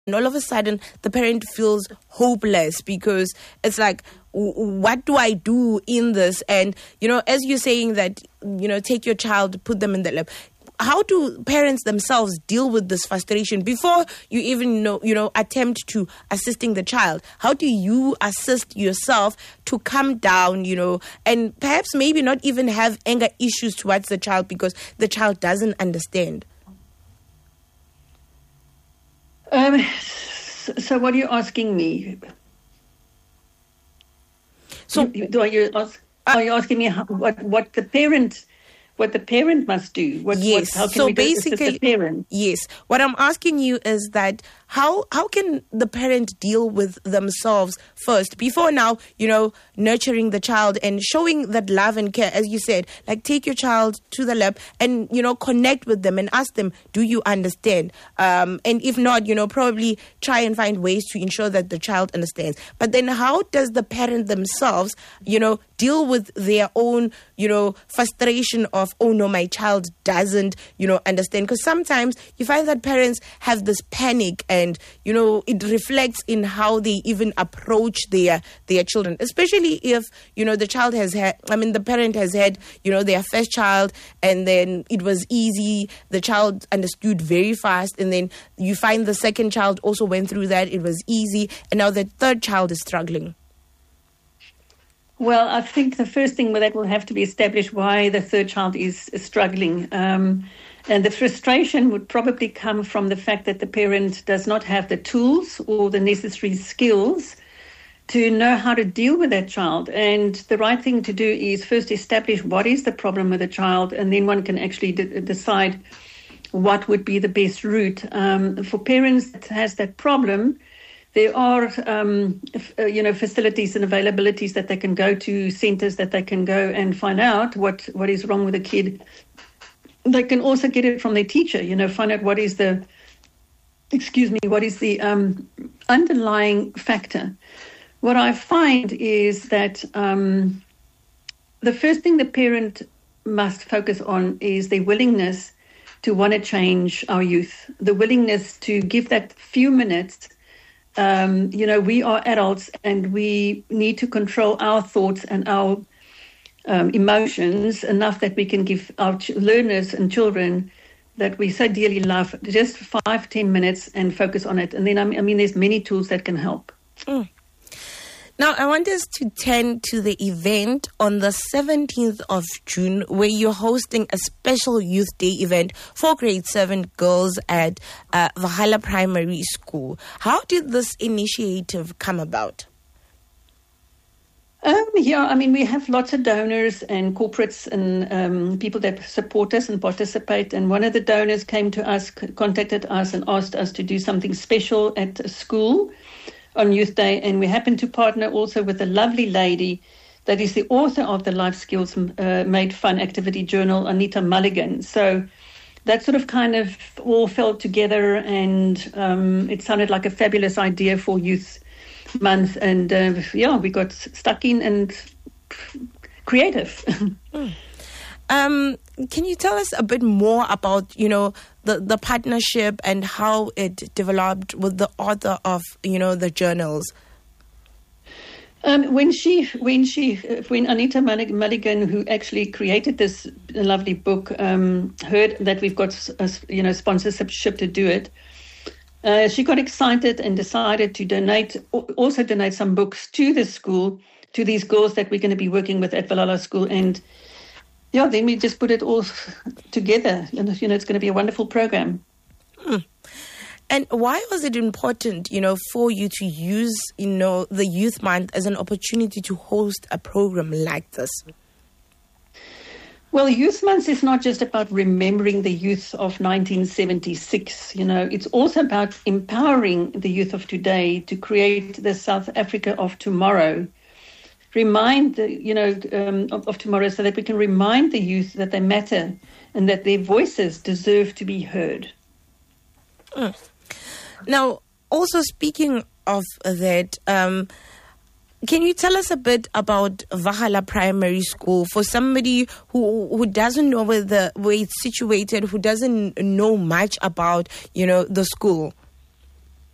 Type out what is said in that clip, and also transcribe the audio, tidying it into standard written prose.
And all of a sudden, the parent feels hopeless because it's like, what do I do in this? And, as you're saying that, take your child, put them in the lab. How do parents themselves deal with this frustration before you even attempt to assisting the child? How do you assist yourself to calm down, and perhaps maybe not even have anger issues towards the child because the child doesn't understand? So what are you asking me? So are you asking me what the parent must do? Yes. How can we assist the parent? Yes. What I'm asking you is that how can the parent deal with themselves first before now, nurturing the child and showing that love and care, as you said, like take your child to the lab and, connect with them and ask them, do you understand? And if not, probably try and find ways to ensure that the child understands. But then how does the parent themselves, deal with their own, frustration of, oh no, my child doesn't, understand? Because sometimes you find that parents have this panic and, it reflects in how they even approach their children, especially if, the parent has had, their first child and then it was easy. The child understood very fast. And then you find the second child also went through that. It was easy. And now the third child is struggling. Well, I think the first thing that will have to be established why the third child is struggling. And the frustration would probably come from the fact that the parent does not have the tools or the necessary skills to know how to deal with that child. And the right thing to do is first establish what is the problem with the child, and then one can actually decide what would be the best route. For parents that has that problem, there are, facilities and availabilities that they can go to, centers that they can go and find out what is wrong with the kid. They can also get it from their teacher, find out what is the underlying factor. What I find is that the first thing the parent must focus on is their willingness to want to change our youth, the willingness to give that few minutes. We are adults and we need to control our thoughts and our emotions enough that we can give our learners and children that we so dearly love just 5-10 minutes and focus on it. And then, there's many tools that can help. Mm. Now, I want us to turn to the event on the 17th of June, where you're hosting a special Youth Day event for grade 7 girls at Valhalla Primary School. How did this initiative come about? We have lots of donors and corporates and people that support us and participate. And one of the donors came to us, contacted us and asked us to do something special at a school on Youth Day. And we happened to partner also with a lovely lady that is the author of the Life Skills Made Fun activity journal, Anita Mulligan. So that sort of kind of all fell together, and it sounded like a fabulous idea for Youth Month. And we got stuck in and creative. Can you tell us a bit more about, the partnership and how it developed with the author of, the journals? When Anita Mulligan, who actually created this lovely book, heard that we've got, sponsorship to do it, she got excited and decided to donate some books to the school, to these girls that we're going to be working with at Valhalla School. And then we just put it all together. And, it's going to be a wonderful program. And why was it important, for you to use, the Youth Month as an opportunity to host a program like this? Well, Youth Month is not just about remembering the youth of 1976. It's also about empowering the youth of today to create the South Africa of tomorrow. Remind of tomorrow, so that we can remind the youth that they matter and that their voices deserve to be heard. Now, also speaking of that, can you tell us a bit about Valhalla Primary School for somebody who doesn't know where it's situated, who doesn't know much about, the school?